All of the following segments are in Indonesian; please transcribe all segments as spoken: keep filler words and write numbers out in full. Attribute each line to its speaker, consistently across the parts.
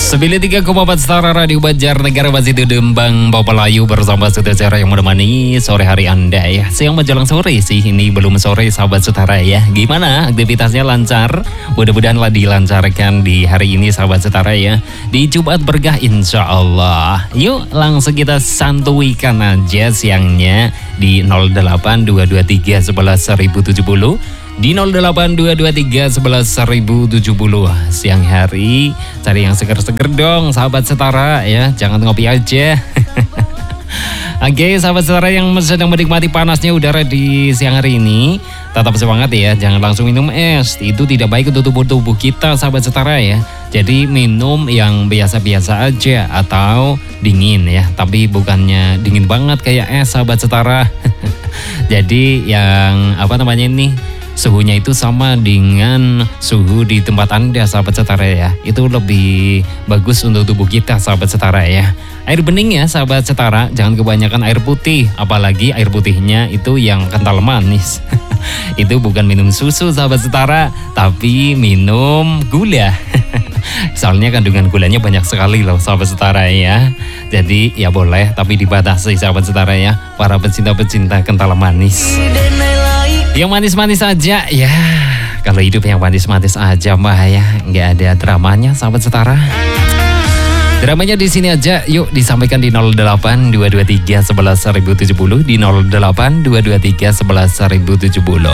Speaker 1: sembilan puluh tiga koma empat Setara Radio Banjarnegara masih di Dembang Papalayu bersama saudara yang menemani sore hari Anda ya. Siang menjelang sore sih, ini belum sore sahabat Setara ya. Gimana aktivitasnya, lancar? Mudah-mudahan lah dilancarkan di hari ini sahabat Setara ya. Di Jumat berkah insya Allah. Yuk langsung kita santuikan aja siangnya di nol delapan dua dua tiga sebelas seribu tujuh puluh. Di nol delapan dua dua tiga sebelas seribu tujuh puluh. Siang hari cari yang seger-seger dong sahabat Setara ya. Jangan ngopi aja. Oke sahabat Setara yang sedang menikmati panasnya udara di siang hari ini, tetap semangat ya. Jangan langsung minum es, itu tidak baik untuk tubuh-tubuh kita sahabat Setara ya. Jadi minum yang biasa-biasa aja atau dingin ya. Tapi bukannya dingin banget kayak es sahabat Setara. Jadi yang apa namanya ini, suhunya itu sama dengan suhu di tempat Anda sahabat Setara ya. Itu lebih bagus untuk tubuh kita sahabat Setara ya. Air bening ya sahabat Setara, jangan kebanyakan air putih. Apalagi air putihnya itu yang kental manis. Itu bukan minum susu sahabat Setara, tapi minum gula. Soalnya kandungan gulanya banyak sekali loh sahabat Setara ya. Jadi ya boleh, tapi dibatasi sahabat Setara ya. Para pecinta-pecinta kental manis, yang manis-manis aja ya. Kalau hidup yang manis-manis aja mah ya, nggak ada dramanya sahabat Setara. Dramanya di sini aja. Yuk disampaikan di nol delapan dua dua tiga sebelas seribu tujuh puluh, di nol delapan dua dua tiga sebelas seribu tujuh puluh.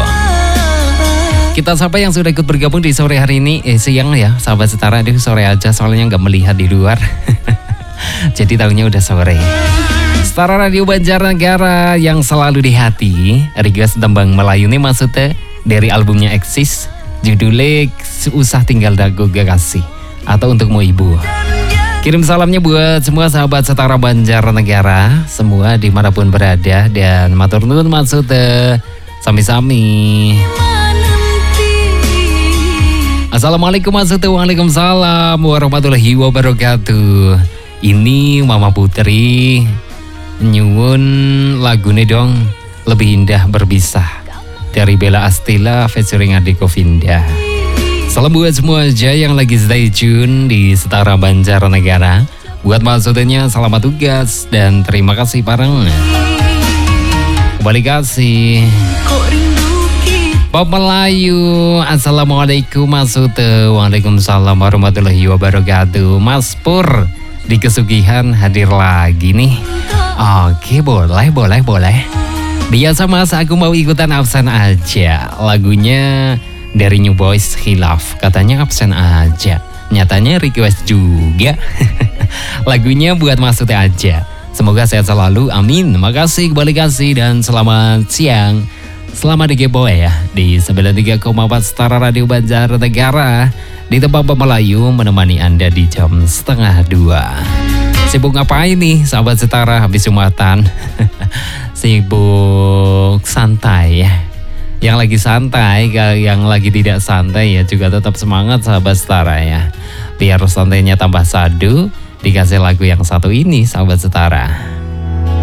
Speaker 1: Kita sapa yang sudah ikut bergabung di sore hari ini, eh siang ya sahabat Setara. Aduh sore aja soalnya nggak melihat di luar. Jadi tahunya udah sore. Setara Radio Banjarnegara yang selalu di hati. Request tembang Melayu ini maksudnya dari albumnya Eksis, judulnya Usah Tinggal Dago Gakasih, atau Untukmu Ibu. Kirim salamnya buat semua sahabat Setara Banjarnegara, semua dimanapun berada, dan matur nuwun maksudnya sami-sami. Assalamualaikum maksudnya. Waalaikumsalam warahmatullahi wabarakatuh. Ini Mama Putri nyuwun lagune dong, Lebih Indah Berpisah, dari Bella Astila featuring Ade Govinda. Salam buat semua aja yang lagi stay tune di Setara Banjarnegara. Buat maksudnya selamat tugas dan terima kasih bareng. Kembali kasih Pop Melayu. Assalamualaikum maksudnya. Waalaikumsalam warahmatullahi wabarakatuh. Mas Pur di Kesugihan hadir lagi nih. Oke, boleh, boleh, boleh. Biasa mas, aku mau ikutan absen aja. Lagunya dari New Boys Khilaf, katanya absen aja. Nyatanya request juga. Lagunya buat maksudnya aja. Semoga sehat selalu, amin. Makasih, kembali kasih, dan selamat siang. Selamat di Gepo ya, di sembilan puluh tiga koma empat Setara Radio Banjarnegara, di tempat Melayu menemani Anda di jam setengah dua. Sibuk ngapain nih sahabat Setara habis Jumatan? Sibuk santai ya. Yang lagi santai, yang lagi tidak santai ya juga tetap semangat sahabat Setara ya. Biar santainya tambah sadu, dikasih lagu yang satu ini sahabat Setara.